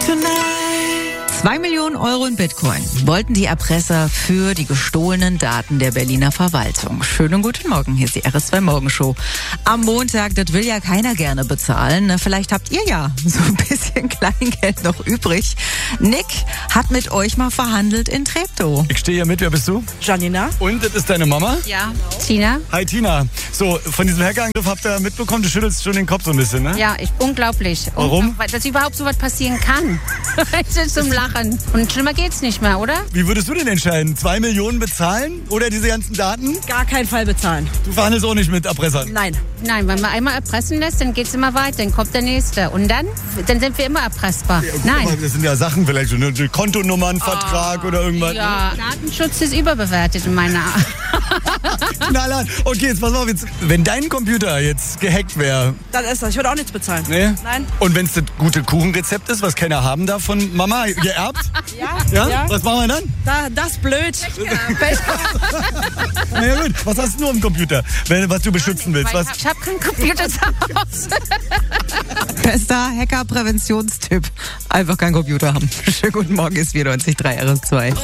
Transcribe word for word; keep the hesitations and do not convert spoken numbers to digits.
Zwei Millionen Euro in Bitcoin wollten die Erpresser für die gestohlenen Daten der Berliner Verwaltung. Schönen guten Morgen, hier ist die R S zwei Morgenshow. Am Montag, das will ja keiner gerne bezahlen. Vielleicht habt ihr ja so ein bisschen Kleingeld noch übrig. Nick hat mit euch mal verhandelt in Treptow. Ich stehe hier mit, wer bist du? Janina. Und das ist deine Mama? Ja, Tina. Hi Tina. So, von diesem Hackerangriff habt ihr mitbekommen, du schüttelst schon den Kopf so ein bisschen, ne? Ja, ich, unglaublich. Warum? Unglaublich, dass überhaupt so was passieren kann. Es ist zum Lachen. Und schlimmer geht's nicht mehr, oder? Wie würdest du denn entscheiden? Zwei Millionen bezahlen oder diese ganzen Daten? Gar keinen Fall bezahlen. Du verhandelst auch nicht mit Erpressern? Nein. Nein, wenn man einmal erpressen lässt, dann geht's immer weiter. Dann kommt der Nächste. Und dann? Dann sind wir immer erpressbar. Ja, gut, Nein. aber das sind ja Sachen vielleicht, so eine Kontonummernvertrag Oh, oder irgendwas. Ja, Datenschutz ist überbewertet in meiner Art. Knallhart. Okay, jetzt pass auf, jetzt, wenn dein Computer jetzt gehackt wäre. Dann ist das. Ich würde auch nichts bezahlen. Nee? Nein. Und wenn es das gute Kuchenrezept ist, was keiner haben darf von Mama, geerbt? Ja. Ja? Ja. Was machen wir dann? Da, das ist blöd. Na ja, gut. Was hast du nur im Computer, wenn, was du beschützen willst? Weil Was? Ich habe keinen Computer zu Hause. Bester Hacker-Präventionstipp. Einfach keinen Computer haben. Schönen guten Morgen, ist vierundneunzig Komma drei R S zwei.